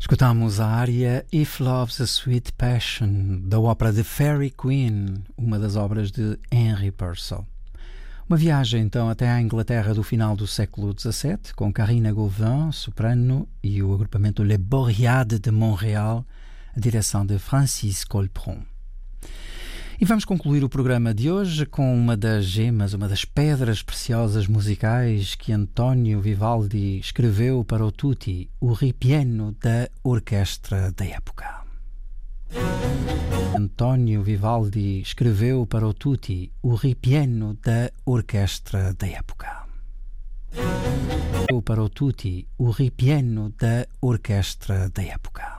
Escutamos a área If Love's a Sweet Passion, da ópera The Fairy Queen, uma das obras de Henry Purcell. Uma viagem então até à Inglaterra do final do século XVII, com Carina Gauvin, soprano, e o agrupamento Les Boréades de Montréal, a direção de Francis Colpron. E vamos concluir o programa de hoje com uma das gemas, uma das pedras preciosas musicais que António Vivaldi escreveu para o tutti, o ripieno da orquestra da época. António Vivaldi escreveu para o tutti, o ripieno da orquestra da época. Para o tutti, o ripieno da orquestra da época.